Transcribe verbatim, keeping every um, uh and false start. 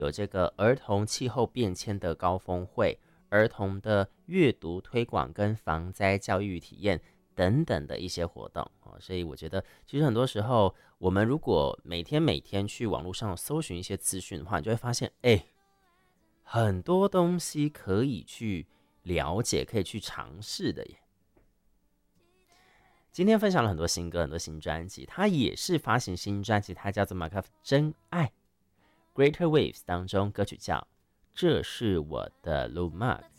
有这个儿童气候变迁的高峰会、儿童的阅读推广跟防灾教育体验等等的一些活动。所以我觉得其实很多时候我们如果每天每天去网络上搜寻一些资讯的话，你就会发现哎，很多东西可以去了解，可以去尝试的耶。今天分享了很多新歌，很多新专辑，他也是发行新专辑，他叫做 Mark F 真爱 Greater Waves 当中歌曲叫这是我的 Lu Mark。